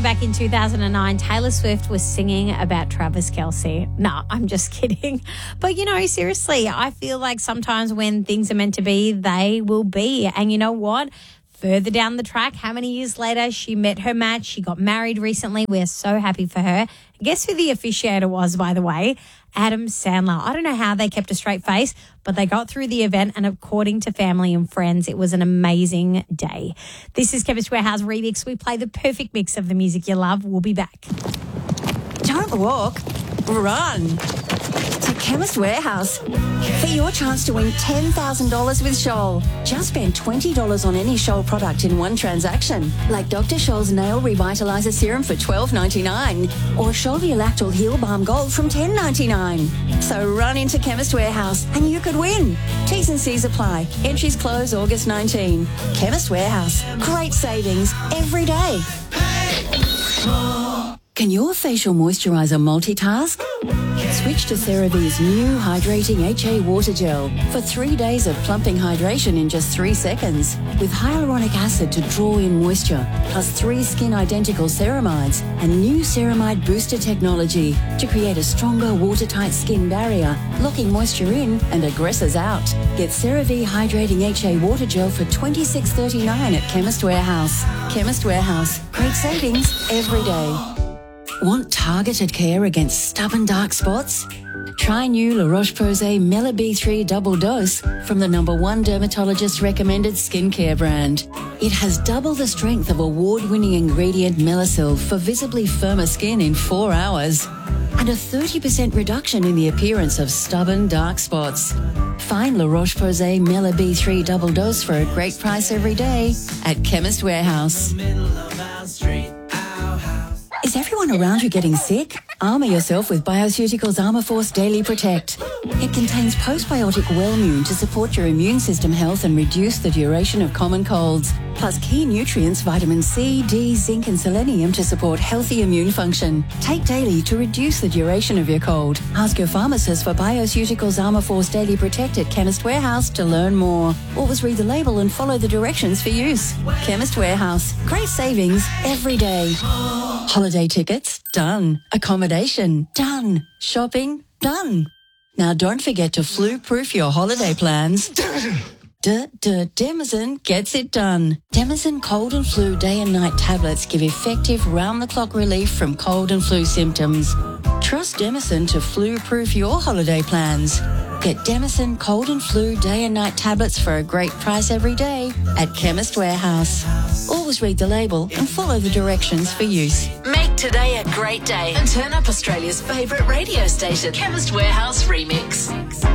back in 2009, Taylor Swift was singing about Travis Kelce. No, I'm just kidding. But, seriously, I feel like sometimes when things are meant to be, they will be. And you know what? Further down the track, how many years later, she met her match. She got married recently. We're so happy for her. Guess who the officiator was, by the way? Adam Sandler. I don't know how they kept a straight face, but they got through the event, and according to family and friends, it was an amazing day. This is Chemist Warehouse Remix. We play the perfect mix of the music you love. We'll be back. Don't walk, run to Chemist Warehouse for your chance to win $10,000 with Scholl. Just spend $20 on any Scholl product in one transaction, like Dr. Scholl's Nail Revitalizer Serum for $12.99 or Scholl Lactol Heal Balm Gold from $10.99. So run into Chemist Warehouse and you could win. T's and C's apply. Entries close August 19. Chemist Warehouse. Great savings every day. Can your facial moisturiser multitask? Switch to CeraVe's new Hydrating HA Water Gel for 3 days of plumping hydration in just 3 seconds. With hyaluronic acid to draw in moisture, plus 3 skin-identical ceramides and new ceramide booster technology to create a stronger watertight skin barrier, locking moisture in and aggressors out. Get CeraVe Hydrating HA Water Gel for $26.39 at Chemist Warehouse. Chemist Warehouse. Great savings every day. Want targeted care against stubborn dark spots? Try new La Roche-Posay Mela B3 Double Dose from the #1 dermatologist recommended skincare brand. It has double the strength of award-winning ingredient Melasil for visibly firmer skin in 4 hours and a 30% reduction in the appearance of stubborn dark spots. Find La Roche-Posay Mela B3 Double Dose for a great price every day at Chemist Warehouse. Is everyone around you getting sick? Armour yourself with Bioceuticals Armour Force Daily Protect. It contains postbiotic Wellmune to support your immune system health and reduce the duration of common colds. Plus key nutrients vitamin C, D, zinc and selenium to support healthy immune function. Take daily to reduce the duration of your cold. Ask your pharmacist for Bioceuticals Armour Force Daily Protect at Chemist Warehouse to learn more. Always read the label and follow the directions for use. Chemist Warehouse. Great savings every day. Holiday tickets? Done. Accommodation? Done. Shopping? Done. Now don't forget to flu-proof your holiday plans. Demazin gets it done. Demazin Cold and Flu Day and Night tablets give effective round-the-clock relief from cold and flu symptoms. Trust Demazin to flu-proof your holiday plans. Get Demazin Cold and Flu Day and Night tablets for a great price every day at Chemist Warehouse. Always read the label and follow the directions for use. Make today a great day and turn up Australia's favourite radio station, Chemist Warehouse Remix.